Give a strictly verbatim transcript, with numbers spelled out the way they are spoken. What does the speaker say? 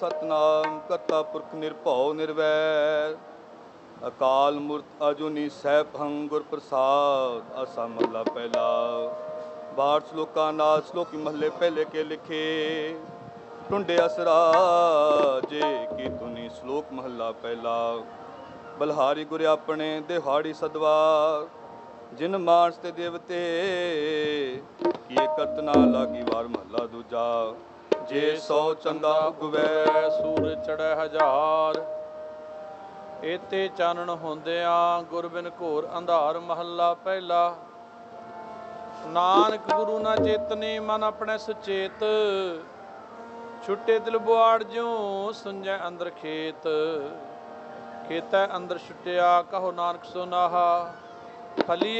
ਸਤਨਾਮ ਕਰਤਾ ਪੁਰਖ ਨਿਰਭਉ ਨਿਰਵੈਰ ਅਕਾਲ ਮੂਰਤ ਅਜੂਨੀ ਸੈਭੰ ਗੁਰ ਪ੍ਰਸਾਦ। ਆਸਾ ਮਹਲਾ ਪਹਿਲਾ। ਬਾਰ ਸ਼ਲੋਕਾਂ ਨਾਲ ਸ਼ਲੋਕੀ ਮਹੱਲੇ ਪਹਿਲੇ ਕੇ ਲਿਖੇ। ਟੁੰਡੇ ਅਸਰਾ ਜੇ ਕੀ ਤੁਨੀ ਸ਼ਲੋਕ ਮਹੱਲਾ ਪਹਿਲਾ। ਬਲਹਾਰੀ ਗੁਰ ਆਪਣੇ ਦਿਹਾੜੀ ਸਦਵਾ ਜਿਨ ਮਾਨਸ ਤੇ ਦੇਵਤੇ ਕੀਏ ਕਰਤ ਨਾ ਲਾਗੀ ਵਾਰ ਮਹੱਲਾ ਦੂਜਾ। ਜੇ ਸੌ ਚੰਦਾ ਉਗਵੈ ਸੂਰਜ ਚੜ੍ਹੈ ਹਜ਼ਾਰ ਏਤੇ ਚਾਨਣ ਹੁੰਦਿਆਂ ਗੁਰ ਬਿਨ ਘੋਰ ਅੰਧਾਰ। ਮਹੱਲਾ ਪਹਿਲਾ। ਨਾਨਕ ਗੁਰੂ ਨਾ ਚੇਤਨੇ ਮਨ ਆਪਣੇ ਸੁਚੇਤ ਛੁੱਟੇ ਦਿਲ ਬੁਆੜ ਜਿਉ ਸੁੰਝੈ ਅੰਦਰ ਖੇਤ। ਖੇਤੈ ਅੰਦਰ ਛੁੱਟਿਆ ਕਹੋ ਨਾਨਕ ਸੋ ਨਾਹਾ ਫਲੀ